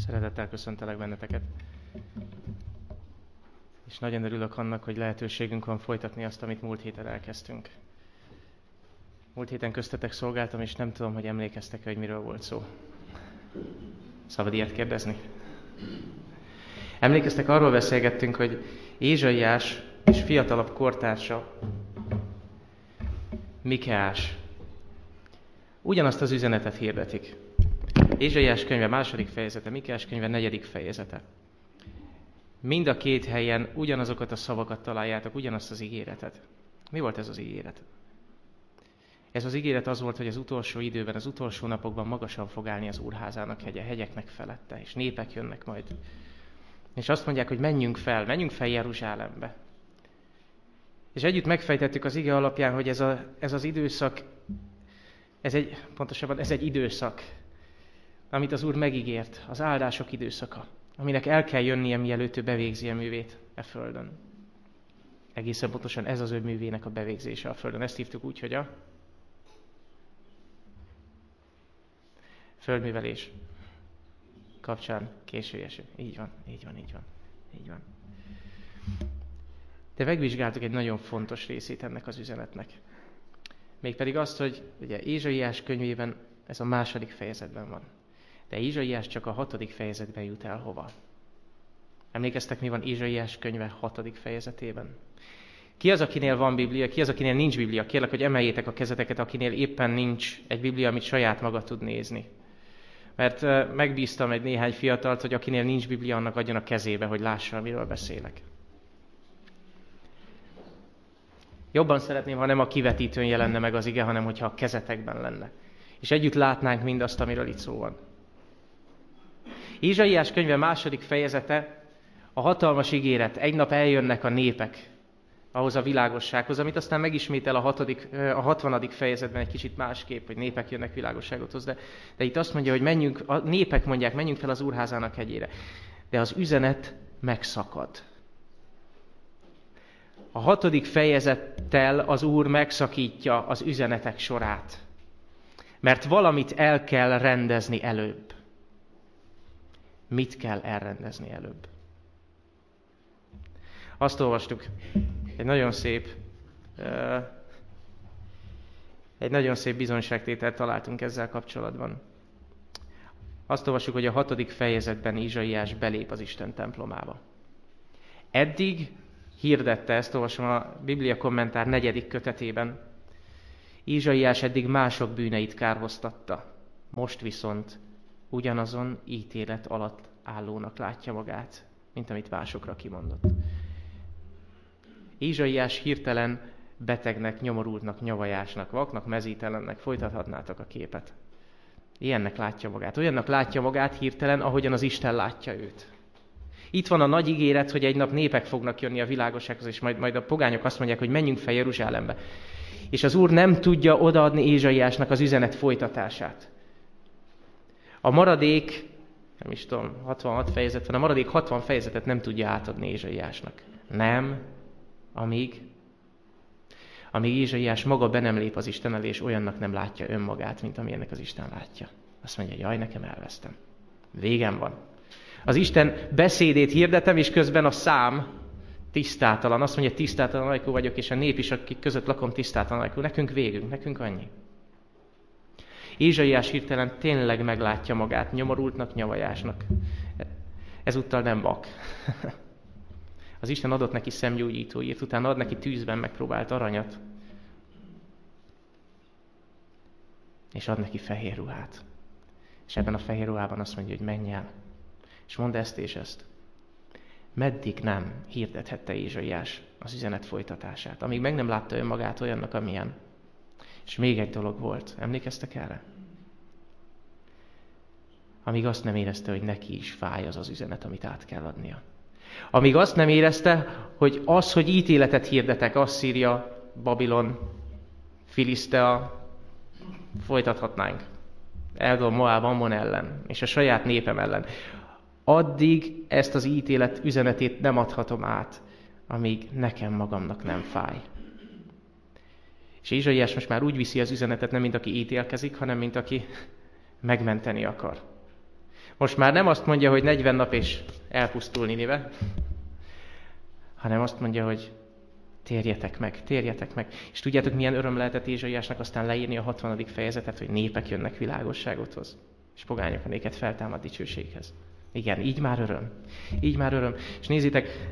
Szeretettel köszöntelek benneteket. És nagyon örülök annak, hogy lehetőségünk van folytatni azt, amit múlt héten elkezdtünk. Múlt héten köztetek szolgáltam, és nem tudom, hogy emlékeztek-e, hogy miről volt szó. Szabad ilyet kérdezni? Emlékeztek, arról beszélgettünk, hogy Ézsaiás és fiatalabb kortársa, Mikeás, ugyanazt az üzenetet hirdetik. Ézsaiás könyve 2. fejezete, Mikeás könyve 4. fejezete. Mind a két helyen ugyanazokat a szavakat találjátok, ugyanazt az ígéretet. Mi volt ez az ígéret? Ez az ígéret az volt, hogy az utolsó időben, az utolsó napokban magasan fog állni az Úrházának hegye, hegyeknek felette, és népek jönnek majd. És azt mondják, hogy menjünk fel Jeruzsálembe. És együtt megfejtettük az ige alapján, hogy ez az időszak, ez egy időszak, amit az Úr megígért, az áldások időszaka, aminek el kell jönnie, mielőtt ő bevégzi a művét e földön. Egészen pontosan ez az ő művének a bevégzése a földön. Ezt hívtuk úgy, hogy a földművelés kapcsán késő eső. Így van. De megvizsgáltuk egy nagyon fontos részét ennek az üzenetnek. Mégpedig azt, hogy ugye Ézsaiás könyvében ez a 2. fejezetben van. De Ézsaiás csak a 6. fejezetben jut el hova? Emlékeztek, mi van Ézsaiás könyve 6. fejezetében? Ki az, akinél van Biblia, ki az, akinél nincs Biblia? Kérlek, hogy emeljétek a kezeteket, akinél éppen nincs egy Biblia, amit saját maga tud nézni. Mert megbíztam egy néhány fiatalt, hogy akinél nincs Biblia, annak adjon a kezébe, hogy lássa, miről beszélek. Jobban szeretném, ha nem a kivetítőn jelenne meg az ige, hanem hogyha a kezetekben lenne. És együtt látnánk mindazt, amiről itt szó van. Ézsaiás könyve 2. fejezete a hatalmas ígéret. Egy nap eljönnek a népek ahhoz a világossághoz, amit aztán megismétel a 60. fejezetben egy kicsit másképp, hogy népek jönnek világosságot hoz. De itt azt mondja, hogy a népek mondják, menjünk fel az Úrházának hegyére. De az üzenet megszakad. A 6. fejezettel az Úr megszakítja az üzenetek sorát. Mert valamit el kell rendezni előbb. Mit kell elrendezni előbb? Azt olvastuk, egy nagyon szép bizonyságtételt találtunk ezzel kapcsolatban. Azt olvasjuk, hogy a 6. fejezetben Ézsaiás belép az Isten templomába. Eddig hirdette, ezt olvasom a Biblia kommentár 4. kötetében, Ézsaiás eddig mások bűneit kárhoztatta, most viszont ugyanazon ítélet alatt állónak látja magát, mint amit másokra kimondott. Ézsaiás hirtelen betegnek, nyomorultnak, nyavajásnak, vaknak, mezítelennek, folytathatnátok a képet. Ilyennek látja magát. Olyannak látja magát hirtelen, ahogyan az Isten látja őt. Itt van a nagy ígéret, hogy egy nap népek fognak jönni a világossághoz, és majd a pogányok azt mondják, hogy menjünk fel Jeruzsálembe. És az Úr nem tudja odaadni Ézsaiásnak az üzenet folytatását. A maradék, 66 fejezet van, a maradék 60 fejezetet nem tudja átadni Ézsaiásnak. Nem, amíg Ézsaiás maga be nem lép az Isten elé, és olyannak nem látja önmagát, mint amilyennek az Isten látja. Azt mondja, jaj, nekem elvesztem. Végem van. Az Isten beszédét hirdetem, és közben a szám tisztátalan. Azt mondja, tisztátalan ajkú vagyok, és a nép is, akik között lakom, tisztátalan ajkú. Nekünk végünk, nekünk annyi. Ézsaiás hirtelen tényleg meglátja magát nyomorultnak, nyavajásnak. Ezúttal nem vak. Az Isten adott neki szemgyógyítóírt, utána ad neki tűzben megpróbált aranyat. És ad neki fehér ruhát. És ebben a fehér ruhában azt mondja, hogy menj el. És mondd ezt és ezt. Meddig nem hirdethette Ézsaiás az üzenet folytatását, amíg meg nem látta önmagát olyannak, amilyen. És még egy dolog volt. Emlékeztek erre? Amíg azt nem érezte, hogy neki is fáj az üzenet, amit át kell adnia. Amíg azt nem érezte, hogy az, hogy ítéletet hirdetek, Asszíria, Babilon, Filisztea, folytathatnánk. Eldom, Moáb, Ammon ellen, és a saját népem ellen. Addig ezt az ítélet üzenetét nem adhatom át, amíg nekem magamnak nem fáj. És Ézsaiás most már úgy viszi az üzenetet, nem mint aki ítélkezik, hanem mint aki megmenteni akar. Most már nem azt mondja, hogy 40 nap és elpusztul Ninive, hanem azt mondja, hogy térjetek meg. És tudjátok, milyen öröm lehetett Ézsaiásnak aztán leírni a 60. fejezetet, hogy népek jönnek világosságothoz, és pogányok a néket feltámad dicsőséghez. Igen, így már öröm. És nézzétek,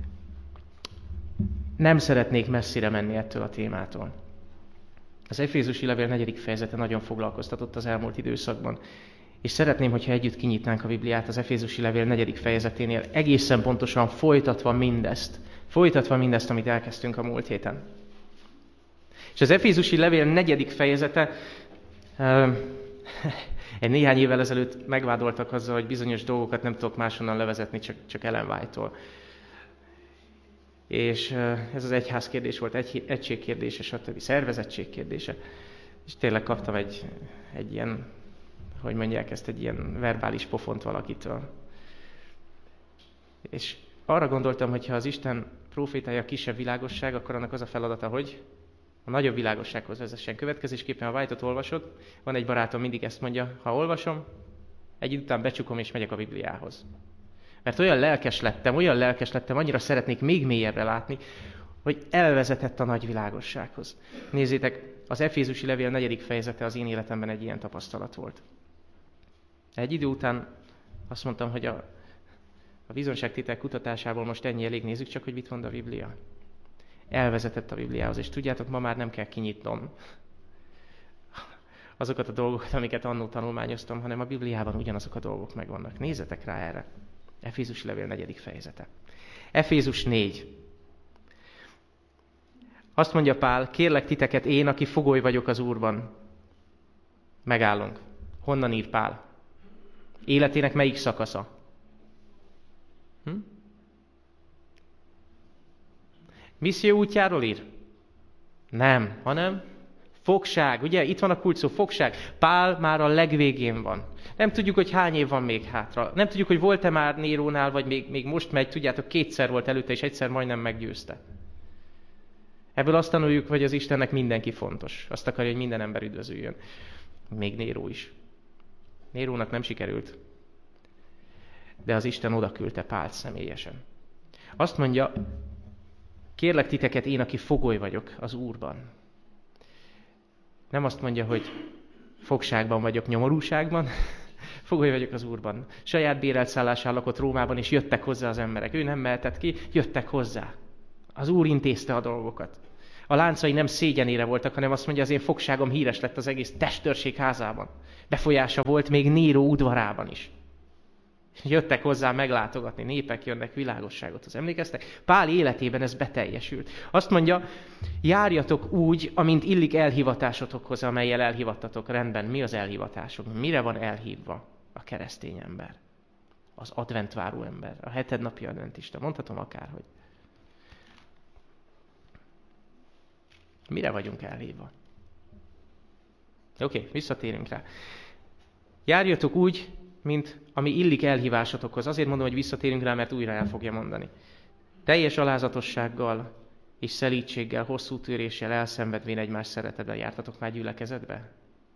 nem szeretnék messzire menni ettől a témától. Az Efézusi levél 4. fejezete nagyon foglalkoztatott az elmúlt időszakban, és szeretném, hogyha együtt kinyitnánk a Bibliát az Efézusi levél 4. fejezeténél, egészen pontosan folytatva mindezt, amit elkezdtünk a múlt héten. És az Efézusi levél 4. fejezete, egy néhány évvel ezelőtt megvádoltak azzal, hogy bizonyos dolgokat nem tudok máshonnan levezetni, csak Ellen White-tól. És ez az egyház kérdés volt, egység kérdése, stb. Szervezettség kérdése. És tényleg kaptam egy ilyen, hogy mondják ezt, egy ilyen verbális pofont valakitől. És arra gondoltam, hogy ha az Isten prófétája a kisebb világosság, akkor annak az a feladata, hogy a nagyobb világossághoz vezessen. Következésképpen, ha White-ot olvasod, van egy barátom, mindig ezt mondja, ha olvasom, egy idő után becsukom és megyek a Bibliához. Mert olyan lelkes lettem, annyira szeretnék még mélyebbre látni, hogy elvezetett a nagy világossághoz. Nézzétek, az Efézusi levél 4. fejezete az én életemben egy ilyen tapasztalat volt. Egy idő után azt mondtam, hogy a bizonságtétel kutatásából most ennyi elég, nézzük csak, hogy mit mond a Biblia. Elvezetett a Bibliához, és tudjátok, ma már nem kell kinyitnom azokat a dolgokat, amiket annó tanulmányoztam, hanem a Bibliában ugyanazok a dolgok megvannak. Nézzetek rá erre. Efézusi levél 4. fejezete. Efézus 4. Azt mondja Pál, kérlek titeket, én, aki fogoly vagyok az Úrban. Megállunk. Honnan ír Pál? Életének melyik szakasza? Misszió útjáról ír? Nem, hanem fogság. Ugye, itt van a kulcs szó, fogság. Pál már a legvégén van. Nem tudjuk, hogy hány év van még hátra. Nem tudjuk, hogy volt-e már Nérónál, vagy még most megy. Tudjátok, 2-szer volt előtte, és egyszer majdnem meggyőzte. Ebből azt tanuljuk, hogy az Istennek mindenki fontos. Azt akarja, hogy minden ember üdvözüljön. Még Néró is. Nérónak nem sikerült. De az Isten oda küldte Pált személyesen. Azt mondja, kérlek titeket, én, aki fogoly vagyok az Úrban. Nem azt mondja, hogy fogságban vagyok, nyomorúságban. Fogoly vagyok az Úrban. Saját bérelt szállásán lakott Rómában, és jöttek hozzá az emberek. Ő nem mehetett ki, jöttek hozzá. Az Úr intézte a dolgokat. A láncai nem szégyenére voltak, hanem azt mondja, az én fogságom híres lett az egész testőrség házában. Befolyása volt még Néró udvarában is. Jöttek hozzá meglátogatni, népek jönnek, világosságot. Az emlékeztek? Pál életében ez beteljesült. Azt mondja, járjatok úgy, amint illik elhivatásotokhoz, amellyel elhivattatok. Rendben, mi az elhivatások? Mire van elhívva a keresztény ember? Az adventváró ember, a hetednapi adventista. Mondhatom akárhogy. Mire vagyunk elhívva? Oké, visszatérünk rá. Járjatok úgy, mint ami illik elhívásotokhoz. Azért mondom, hogy visszatérünk rá, mert újra el fogja mondani. Teljes alázatossággal és szelídséggel, hosszú tűréssel, elszenvedvén egymás szeretetben jártatok már gyülekezetbe?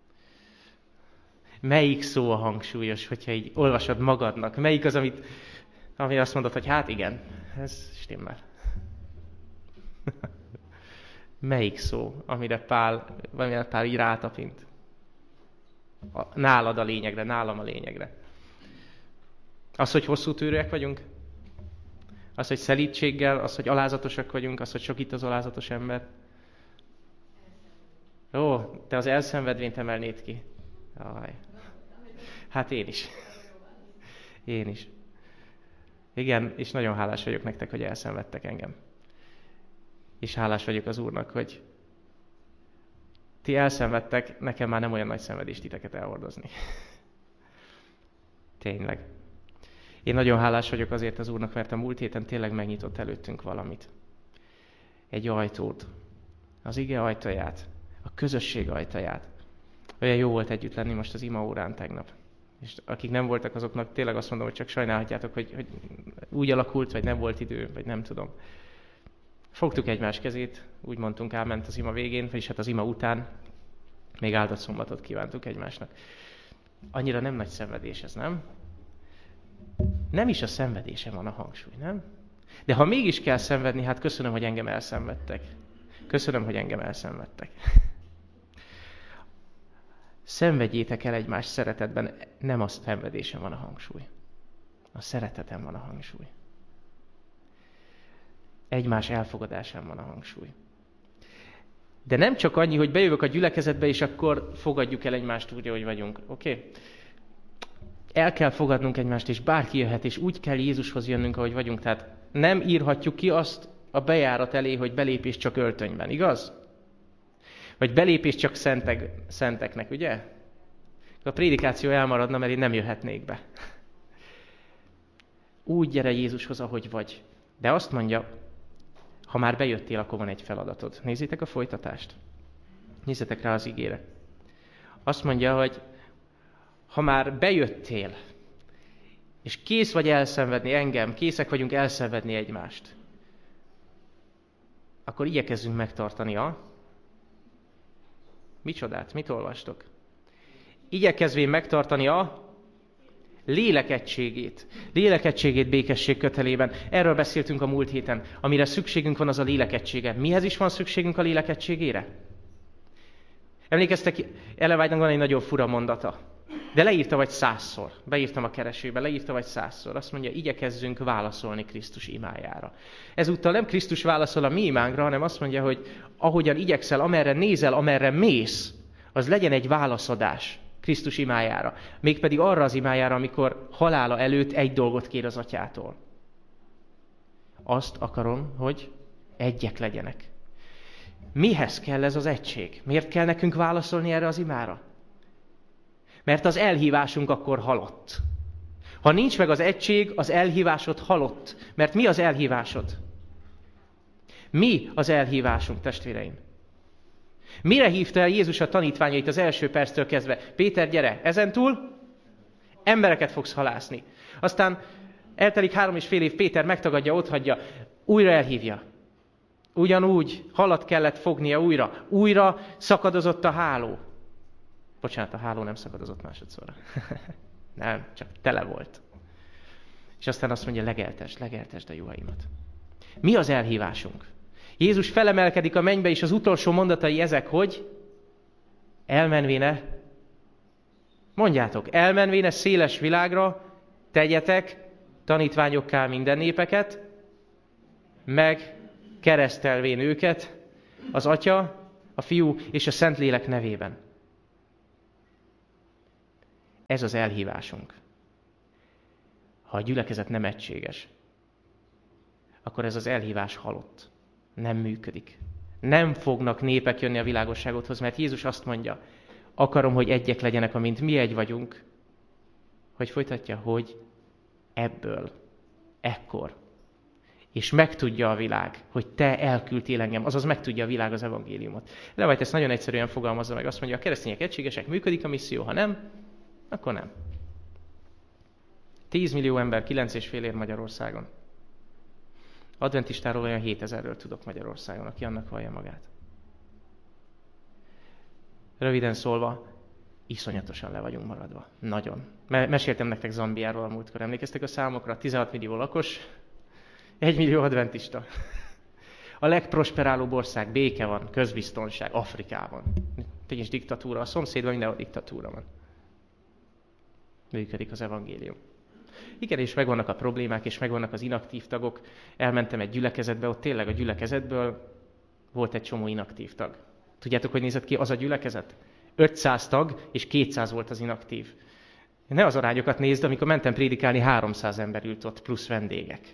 Melyik szó a hangsúlyos, hogyha így olvasod magadnak? Melyik az, ami azt mondod, hogy hát igen, ez stimmel. Melyik szó, amire Pál így rátapint? Nálad a lényegre, nálam a lényegre. Az, hogy hosszú tűrőek vagyunk? Az, hogy szelídséggel, az, hogy alázatosak vagyunk, az, hogy sok itt az alázatos ember? Ó, te az elszenvedvényt emelnéd ki. Aj. Hát én is. Én is. Igen, és nagyon hálás vagyok nektek, hogy elszenvedtek engem. És hálás vagyok az Úrnak, hogy ti elszenvedtek, nekem már nem olyan nagy szenvedés titeket elhordozni. Tényleg. Én nagyon hálás vagyok azért az Úrnak, mert a múlt héten tényleg megnyitott előttünk valamit. Egy ajtót. Az ige ajtaját. A közösség ajtaját. Olyan jó volt együtt lenni most az ima órán tegnap. És akik nem voltak, azoknak tényleg azt mondom, hogy csak sajnálhatjátok, hogy úgy alakult, vagy nem volt idő, vagy nem tudom. Fogtuk egymás kezét, úgy mondtunk, elment az ima végén, vagyis hát az ima után. Még áldott szombatot kívántuk egymásnak. Annyira nem nagy szenvedés ez, nem? Nem is a szenvedésen van a hangsúly, nem? De ha mégis kell szenvedni, hát köszönöm, hogy engem elszenvedtek. Köszönöm, hogy engem elszenvedtek. Szenvedjétek el egymás szeretetben, nem a szenvedésen van a hangsúly. A szereteten van a hangsúly. Egymás elfogadásán van a hangsúly. De nem csak annyi, hogy bejövök a gyülekezetbe, és akkor fogadjuk el egymást úgy, ahogy vagyunk. Oké? El kell fogadnunk egymást, és bárki jöhet, és úgy kell Jézushoz jönnünk, ahogy vagyunk. Tehát nem írhatjuk ki azt a bejárat elé, hogy belépés csak öltönyben, igaz? Vagy belépés csak szenteknek, ugye? A prédikáció elmaradna, mert én nem jöhetnék be. Úgy gyere Jézushoz, ahogy vagy. De azt mondja, ha már bejöttél, akkor van egy feladatod. Nézzétek a folytatást. Nézzetek rá az igére. Azt mondja, hogy ha már bejöttél, és kész vagy elszenvedni engem, készek vagyunk elszenvedni egymást, akkor igyekezzünk megtartani Micsodát? Mit olvastok? Igyekezvén megtartani a lélek egységét. Lélek egységét békesség kötelében. Erről beszéltünk a múlt héten. Amire szükségünk van, az a lélek egysége. Mihez is van szükségünk a lélek egységére? Emlékeztek, Ellen White-nak van egy nagyon fura mondata. De leírta vagy 100-szor. Beírtam a keresőbe, leírta vagy 100-szor. Azt mondja, igyekezzünk válaszolni Krisztus imájára. Ezúttal nem Krisztus válaszol a mi imánkra, hanem azt mondja, hogy ahogyan igyekszel, amerre nézel, amerre mész, az legyen egy válaszadás Krisztus imájára. Mégpedig arra az imájára, amikor halála előtt egy dolgot kér az atyától. Azt akarom, hogy egyek legyenek. Mihez kell ez az egység? Miért kell nekünk válaszolni erre az imára? Mert az elhívásunk akkor halott. Ha nincs meg az egység, az elhívásod halott. Mert mi az elhívásod? Mi az elhívásunk, testvéreim? Mire hívta el Jézus a tanítványait az első perctől kezdve? Péter, gyere, ezentúl embereket fogsz halászni. Aztán eltelik 3,5 év, Péter megtagadja, otthagyja, újra elhívja. Ugyanúgy halat kellett fognia újra. Újra szakadozott a háló. Bocsánat, a háló nem szakadozott másodszorra. Nem, csak tele volt. És aztán azt mondja, legeltesd a juhaimat. Mi az elhívásunk? Jézus felemelkedik a mennybe, és az utolsó mondatai ezek, hogy elmenvéne, mondjátok, elmenvéne széles világra, tegyetek tanítványokká minden népeket, meg keresztelvén őket az Atya, a Fiú és a Szentlélek nevében. Ez az elhívásunk. Ha a gyülekezet nem egységes, akkor ez az elhívás halott. Nem működik. Nem fognak népek jönni a világosságodhoz, mert Jézus azt mondja, akarom, hogy egyek legyenek, amint mi egy vagyunk. Hogy folytatja? Hogy ebből, ekkor. És megtudja a világ, hogy te elküldtél engem, azaz megtudja a világ az evangéliumot. Ellen White ezt nagyon egyszerűen fogalmazza meg, azt mondja, a keresztények egységesek, működik a misszió, ha nem, akkor nem. 10 millió ember, 9,5 ér Magyarországon. Adventistáról olyan 7000-ről tudok Magyarországon, aki annak vallja magát. Röviden szólva, iszonyatosan le vagyunk maradva. Nagyon. Meséltem nektek Zambiáról a múltkor. Emlékeztek a számokra? 16 millió lakos, 1 millió adventista. A legprosperálóbb ország, béke van, közbiztonság, Afrikában. Nincs diktatúra, a szomszédban mindenhol diktatúra van. Működik az evangélium. Igen, és megvannak a problémák, és megvannak az inaktív tagok. Elmentem egy gyülekezetbe, ott tényleg a gyülekezetből volt egy csomó inaktív tag. Tudjátok, hogy nézett ki az a gyülekezet? 500 tag, és 200 volt az inaktív. Ne az arányokat nézd, amikor mentem prédikálni, 300 ember ült ott, plusz vendégek.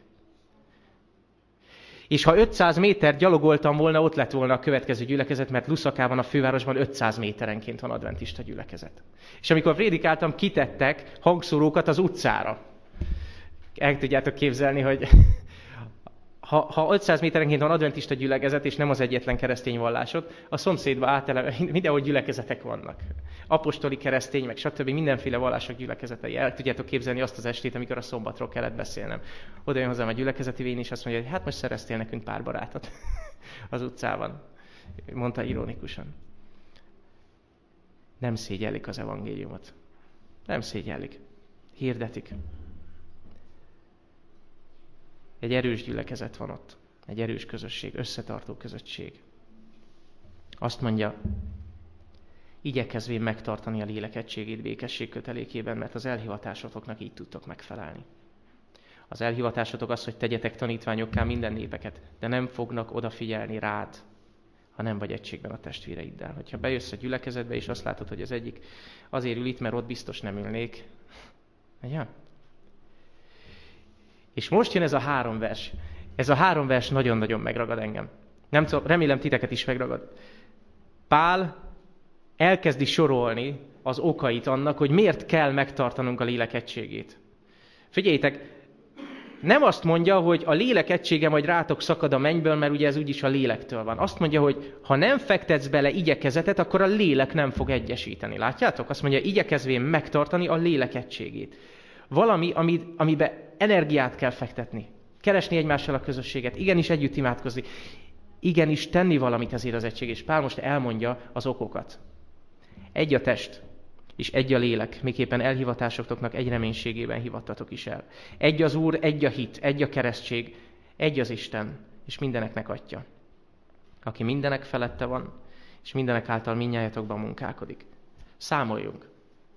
És ha 500 méter gyalogoltam volna, ott lett volna a következő gyülekezet, mert Luszakában, a fővárosban 500 méterenként van adventista gyülekezet. És amikor prédikáltam, kitettek hangszórókat az utcára. El tudjátok képzelni, hogy ha 500 méterenként van adventista gyülekezet, és nem az egyetlen keresztény vallásod, a szomszédban általában mindenhol gyülekezetek vannak. Apostoli keresztény, meg stb. Mindenféle vallások gyülekezetei. El tudjátok képzelni azt az estét, amikor a szombatról kellett beszélnem. Oda jön hozzám a gyülekezeti vén, és azt mondja, hogy hát most szereztél nekünk pár barátot az utcában. Mondta ironikusan. Nem szégyellik az evangéliumot. Nem szégyellik. Hirdetik. Egy erős gyülekezet van ott. Egy erős közösség, összetartó közösség. Azt mondja, igyekezvén megtartani a lélek egységét békesség kötelékében, mert az elhivatásotoknak így tudtok megfelelni. Az elhivatásotok az, hogy tegyetek tanítványokká minden népeket, de nem fognak odafigyelni rád, ha nem vagy egységben a testvéreiddel. Hogyha bejössz a gyülekezetbe, és azt látod, hogy az egyik azért ül itt, mert ott biztos nem ülnék. Ugye? És most jön ez a 3 vers. Ez a 3 vers nagyon-nagyon megragad engem. Nem tudom, remélem titeket is megragad. Pál elkezdi sorolni az okait annak, hogy miért kell megtartanunk a lélek egységét. Figyeljétek, nem azt mondja, hogy a lélek egysége majd rátok szakad a mennyből, mert ugye ez úgyis a lélektől van. Azt mondja, hogy ha nem fektetsz bele igyekezetet, akkor a lélek nem fog egyesíteni. Látjátok? Azt mondja, igyekezvén megtartani a lélek egységét. Valami, amiben energiát kell fektetni. Keresni egymással a közösséget. Igenis együtt imádkozni. Igenis tenni valamit azért az egység. És Pál most elmondja az okokat. Egy a test, és egy a lélek, miképpen elhivatásoknak egy reménységében hivattatok is el. Egy az Úr, egy a hit, egy a keresztség, egy az Isten, és mindeneknek Atya, aki mindenek felette van, és mindenek által mindnyájatokban munkálkodik. Számoljunk.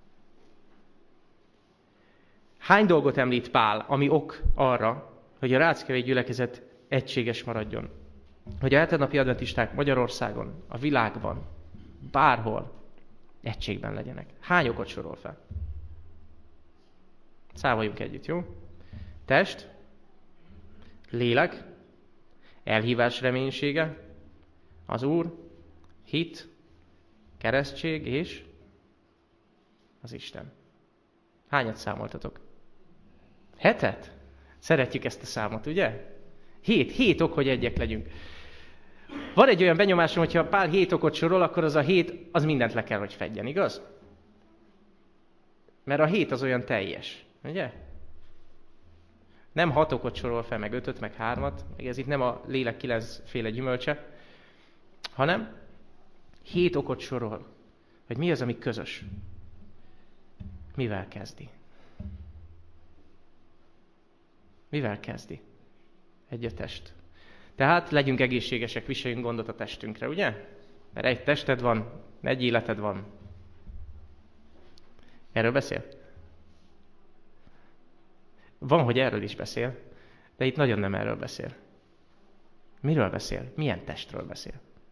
Hány dolgot említ Pál, ami ok arra, hogy a Ráckevei gyülekezet egységes maradjon? Hogy a hetenapi adventisták Magyarországon, a világban, bárhol egységben legyenek. Hány okot sorol fel? Számoljunk együtt, jó? Test, lélek, elhívás reménysége, az Úr, hit, keresztség és az Isten. Hányat számoltatok? 7? Szeretjük ezt a számot, ugye? 7 ok, hogy egyek legyünk. Van egy olyan benyomásom, hogyha Pál 7 okot sorol, akkor az a 7, az mindent le kell, hogy fedjen, igaz? Mert a 7 az olyan teljes, ugye? Nem 6 okot sorol fel, meg 5-öt, meg 3-at, meg ez itt nem a lélek 9 féle gyümölcse, hanem 7 okot sorol, hogy mi az, ami közös. Mivel kezdi? Mivel kezdi? Egy a test. Tehát legyünk egészségesek, viseljünk gondot a testünkre, ugye? Mert egy tested van, egy életed van. Erről beszél? Van, hogy erről is beszél, de itt nagyon nem erről beszél. Miről beszél? Milyen testről beszél?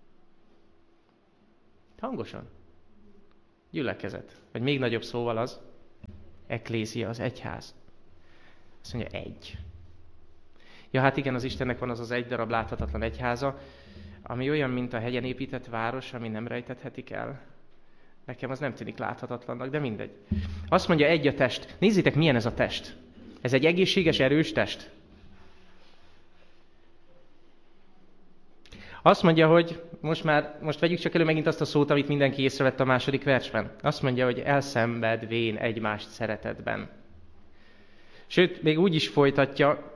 Hangosan. Gyülekezet. Vagy még nagyobb szóval az eklézia, az egyház. Azt mondja, egy. Ja, hát igen, az Istennek van az az egy darab láthatatlan egyháza, ami olyan, mint a hegyen épített város, ami nem rejtethetik el. Nekem az nem tűnik láthatatlannak, de mindegy. Azt mondja, egy a test. Nézzétek, milyen ez a test. Ez egy egészséges, erős test. Azt mondja, hogy most vegyük csak elő megint azt a szót, amit mindenki észrevett a második versben. Azt mondja, hogy elszenvedvén egymást szeretetben. Sőt, még úgy is folytatja,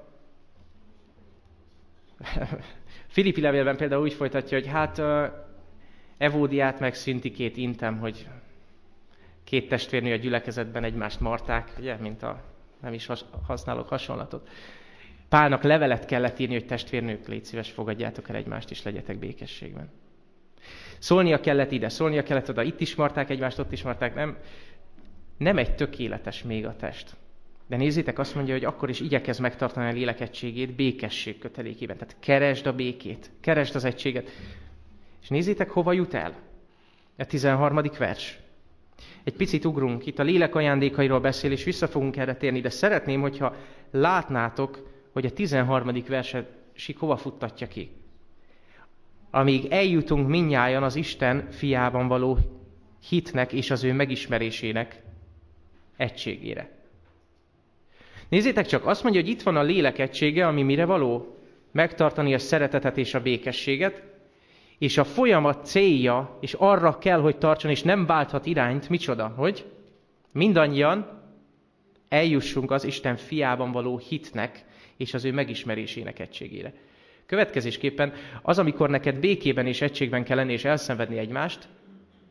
Filippi levélben például úgy folytatja, hogy hát Evódiát meg Szintikét intem, hogy 2 testvérnő a gyülekezetben egymást marták, ugye, mint nem is használok hasonlatot. Pálnak levelet kellett írni, hogy testvérnők, légy szíves, fogadjátok el egymást, és legyetek békességben. Szólnia kellett ide, szólnia kellett oda, itt is marták egymást, ott is marták, nem egy tökéletes még a test. De nézzétek, azt mondja, hogy akkor is igyekezz megtartani a lélek egységét békesség kötelékében. Tehát keresd a békét, keresd az egységet. És nézzétek, hova jut el? A 13. vers. Egy picit ugrunk, itt a lélek ajándékairól beszél, és vissza fogunk erre térni, de szeretném, hogyha látnátok, hogy a 13. versig hova futtatja ki. Amíg eljutunk mindnyájan az Isten fiában való hitnek és az ő megismerésének egységére. Nézzétek csak, azt mondja, hogy itt van a lélek egysége, ami mire való? Megtartani a szeretetet és a békességet, és a folyamat célja, és arra kell, hogy tartson, és nem válthat irányt, micsoda, hogy mindannyian eljussunk az Isten fiában való hitnek, és az ő megismerésének egységére. Következésképpen az, amikor neked békében és egységben kell lenni, és elszenvedni egymást,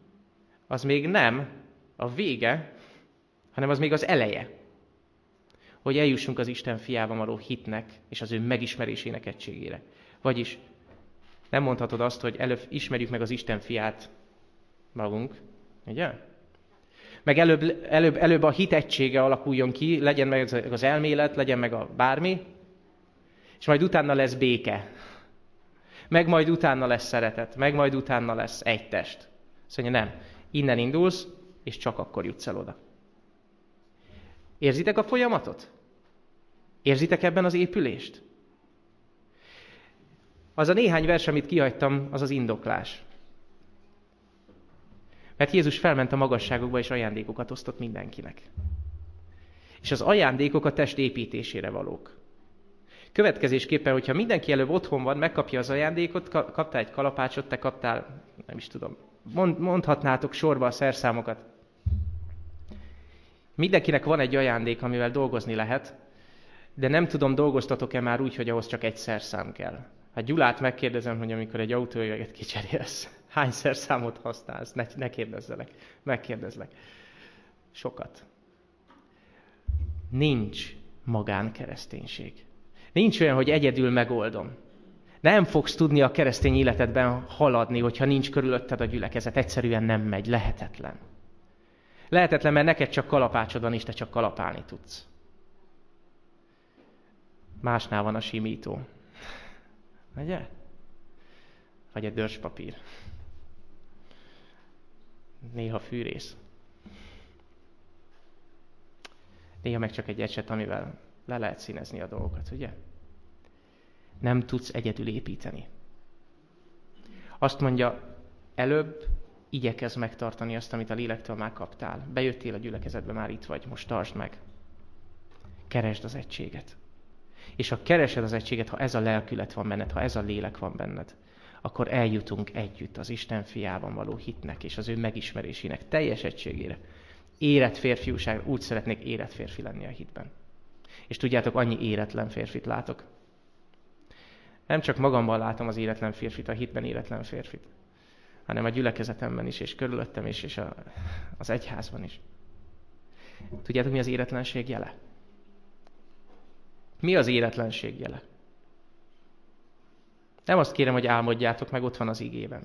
az még nem a vége, hanem az még az eleje. hogy eljussunk az Isten fiában való hitnek és az ő megismerésének egységére. Vagyis nem mondhatod azt, hogy előbb ismerjük meg az Isten fiát magunk, ugye? Meg előbb a hit egysége alakuljon ki, legyen meg az elmélet, legyen meg a bármi, és majd utána lesz béke. Meg majd utána lesz szeretet, meg majd utána lesz egy test. Azt mondja, nem. Innen indulsz, és csak akkor jutsz el oda. Érzitek a folyamatot? Érzitek ebben az épülést? Az a néhány vers, amit kihagytam, az az indoklás. Mert Jézus felment a magasságokba, és ajándékokat osztott mindenkinek. És az ajándékok a test építésére valók. Következésképpen, hogyha mindenki előbb otthon van, megkapja az ajándékot, kaptál egy kalapácsot, te kaptál, nem is tudom, mondhatnátok sorba a szerszámokat. Mindenkinek van egy ajándék, amivel dolgozni lehet, de nem tudom, dolgoztatok-e már úgy, hogy ahhoz csak egy szerszám kell. Hát Gyulát megkérdezem, hogy amikor egy autójöveget kicserélsz, hány szerszámot használsz? Ne kérdezzelek, megkérdezlek. Sokat. Nincs magánkereszténység. Nincs olyan, hogy egyedül megoldom. Nem fogsz tudni a keresztény életedben haladni, hogyha nincs körülötted a gyülekezet. Egyszerűen nem megy. Lehetetlen. Lehetetlen, mert neked csak kalapácsod van, és te csak kalapálni tudsz. Másnál van a simító. Ugye? Vagy egy dörcspapír. Néha fűrész. Néha meg csak egy ecset, amivel le lehet színezni a dolgokat, ugye? Nem tudsz egyedül építeni. Azt mondja, előbb igyekezz megtartani azt, amit a lélektől már kaptál. Bejöttél a gyülekezetbe, már itt vagy, most tartsd meg. Keresd az egységet. És ha keresed az egységet, ha ez a lelkület van benned, ha ez a lélek van benned, akkor eljutunk együtt az Isten fiában való hitnek és az ő megismerésének teljes egységére. Érett férfiúság, úgy szeretnék érett férfi lenni a hitben. És tudjátok, annyi éretlen férfit látok. Nem csak magamban látom az éretlen férfit, a hitben éretlen férfit, hanem a gyülekezetemben is, és körülöttem is, és az egyházban is. Tudjátok, mi az éretlenség jele? Mi az éretlenség jele? Nem azt kérem, hogy álmodjátok meg, ott van az igében.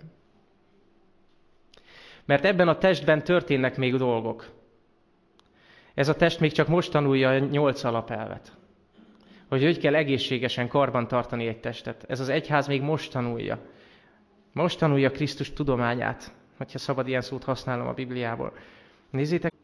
Mert ebben a testben történnek még dolgok. Ez a test még csak most tanulja a 8 alapelvet. Hogy kell egészségesen karban tartani egy testet. Ez az egyház még most tanulja. Most tanulja Krisztus tudományát, hogyha szabad ilyen szót használnom a Bibliából. Nézzétek,